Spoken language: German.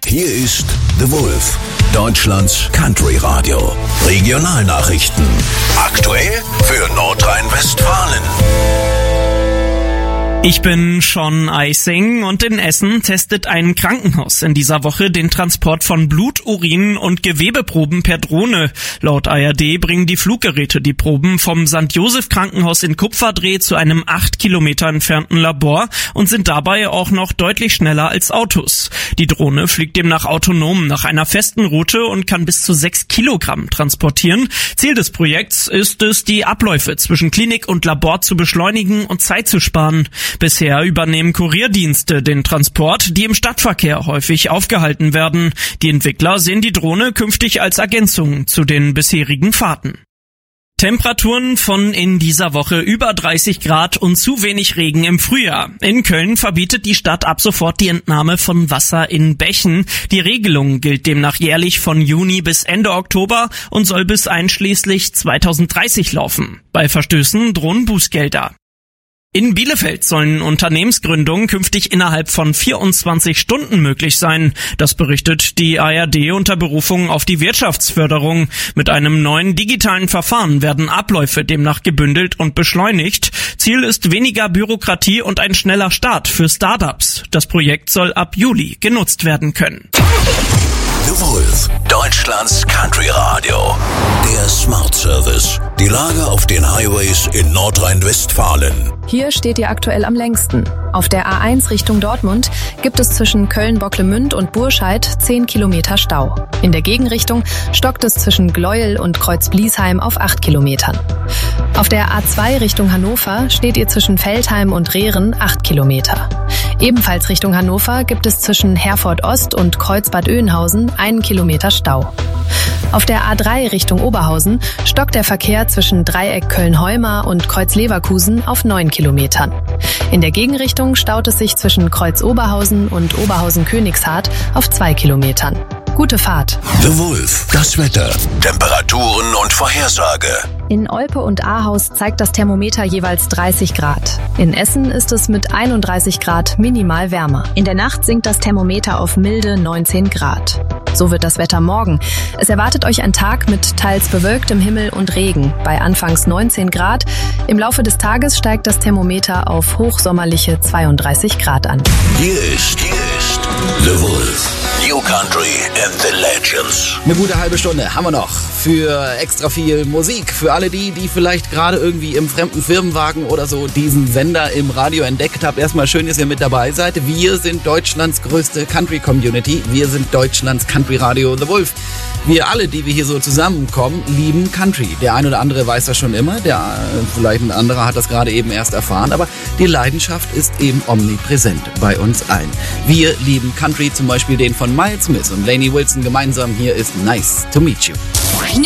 Hier ist The Wolf, Deutschlands Country Radio. Regionalnachrichten. Aktuell für Nordrhein-Westfalen. Ich bin Sean Eising und in Essen testet ein Krankenhaus in dieser Woche den Transport von Blut, Urin und Gewebeproben per Drohne. Laut ARD bringen die Fluggeräte die Proben vom St. Joseph Krankenhaus in Kupferdreh zu einem 8 Kilometer entfernten Labor und sind dabei auch noch deutlich schneller als Autos. Die Drohne fliegt demnach autonom nach einer festen Route und kann bis zu 6 Kilogramm transportieren. Ziel des Projekts ist es, die Abläufe zwischen Klinik und Labor zu beschleunigen und Zeit zu sparen. Bisher übernehmen Kurierdienste den Transport, die im Stadtverkehr häufig aufgehalten werden. Die Entwickler sehen die Drohne künftig als Ergänzung zu den bisherigen Fahrten. Temperaturen von in dieser Woche über 30 Grad und zu wenig Regen im Frühjahr. In Köln verbietet die Stadt ab sofort die Entnahme von Wasser in Bächen. Die Regelung gilt demnach jährlich von Juni bis Ende Oktober und soll bis einschließlich 2030 laufen. Bei Verstößen drohen Bußgelder. In Bielefeld sollen Unternehmensgründungen künftig innerhalb von 24 Stunden möglich sein. Das berichtet die ARD unter Berufung auf die Wirtschaftsförderung. Mit einem neuen digitalen Verfahren werden Abläufe demnach gebündelt und beschleunigt. Ziel ist weniger Bürokratie und ein schneller Start für Startups. Das Projekt soll ab Juli genutzt werden können. The Wolf, Deutschlands Country Radio. Der Smart Service. Die Lage auf den Highways in Nordrhein-Westfalen. Hier steht ihr aktuell am längsten. Auf der A1 Richtung Dortmund gibt es zwischen Köln-Bocklemünd und Burscheid 10 Kilometer Stau. In der Gegenrichtung stockt es zwischen Gleuel und Kreuz-Bliesheim auf 8 Kilometern. Auf der A2 Richtung Hannover steht ihr zwischen Veltheim und Rehren 8 Kilometer. Ebenfalls Richtung Hannover gibt es zwischen Herford Ost und Kreuzbad Oeynhausen 1 Kilometer Stau. Auf der A3 Richtung Oberhausen stockt der Verkehr zwischen Dreieck Köln-Heumar und Kreuz-Leverkusen auf 9 Kilometern. In der Gegenrichtung staut es sich zwischen Kreuz-Oberhausen und Oberhausen-Königshardt auf 2 Kilometern. Gute Fahrt. The Wolf, das Wetter, Temperaturen und Vorhersage. In Olpe und Ahaus zeigt das Thermometer jeweils 30 Grad. In Essen ist es mit 31 Grad minimal wärmer. In der Nacht sinkt das Thermometer auf milde 19 Grad. So wird das Wetter morgen. Es erwartet euch ein Tag mit teils bewölktem Himmel und Regen bei anfangs 19 Grad. Im Laufe des Tages steigt das Thermometer auf hochsommerliche 32 Grad an. Hier ist The Wolf. New Country and the Legends. Eine gute halbe Stunde haben wir noch für extra viel Musik. Für alle die vielleicht gerade irgendwie im fremden Firmenwagen oder so diesen Sender im Radio entdeckt habt. Erstmal schön, dass ihr mit dabei seid. Wir sind Deutschlands größte Country-Community. Wir sind Deutschlands Country-Radio The Wolf. Wir alle, die wir hier so zusammenkommen, lieben Country. Der ein oder andere weiß das schon immer, vielleicht ein anderer hat das gerade eben erst erfahren, aber die Leidenschaft ist eben omnipräsent bei uns allen. Wir lieben Country, zum Beispiel den von Miles Smith und Lainey Wilson gemeinsam. Hier ist Nice to Meet You.